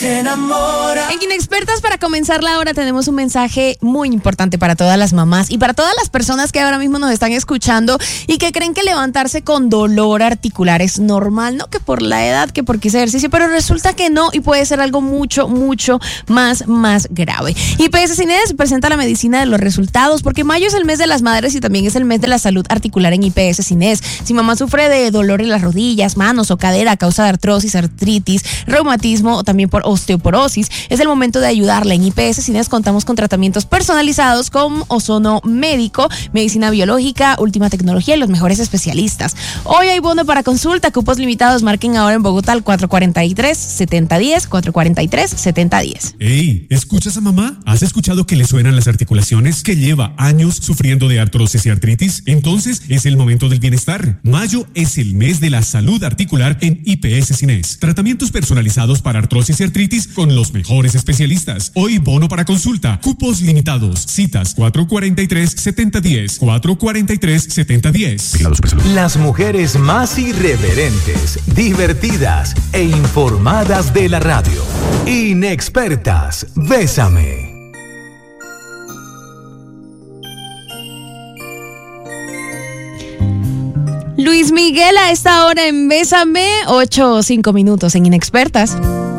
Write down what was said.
te enamora. En Inexpertas, para comenzar la hora, tenemos un mensaje muy importante para todas las mamás y para todas las personas que ahora mismo nos están escuchando y que creen que levantarse con dolor articular es normal, no que por la edad, que porque es ejercicio, pero resulta que no, y puede ser algo mucho más grave. IPS Cines presenta la medicina de los resultados, porque mayo es el mes de las madres y también es el mes de la salud articular en IPS Cines. Si mamá sufre de dolor en las rodillas, manos o cadera a causa de artrosis, artritis, reumatismo o también por osteoporosis, es el momento de ayudarla. En IPS Cines contamos con tratamientos personalizados con ozono médico, medicina biológica, última tecnología y los mejores especialistas. Hoy hay bono para consulta, cupos limitados. Marquen ahora en Bogotá al 443-7010, 443-7010. Ey, ¿escuchas a mamá? ¿Has escuchado que le suenan las articulaciones, que lleva años sufriendo de artrosis y artritis? Entonces es el momento del bienestar. Mayo es el mes de la salud articular en IPS Cines. Tratamientos personalizados para artrosis y artritis con los mejores especialistas. Hoy bono para consulta, cupos limitados. Citas 443-7010, 443-7010. Las mujeres más irreverentes, divertidas e informadas de la radio. Inexpertas, bésame. Luis Miguel a esta hora en Bésame, 8 o 5 minutos en Inexpertas.